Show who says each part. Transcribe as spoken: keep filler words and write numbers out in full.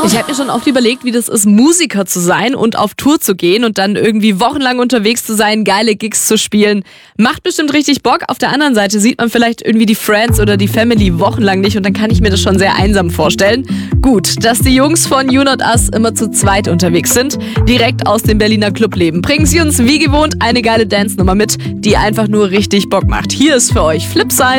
Speaker 1: Ich habe mir schon oft überlegt, wie das ist, Musiker zu sein und auf Tour zu gehen und dann irgendwie wochenlang unterwegs zu sein, geile Gigs zu spielen. Macht bestimmt richtig Bock. Auf der anderen Seite sieht man vielleicht irgendwie die Friends oder die Family wochenlang nicht und dann kann ich mir das schon sehr einsam vorstellen. Gut, dass die Jungs von You Not Us immer zu zweit unterwegs sind, direkt aus dem Berliner Clubleben. Bringen sie uns wie gewohnt eine geile Dance-Nummer mit, die einfach nur richtig Bock macht. Hier ist für euch Flipside.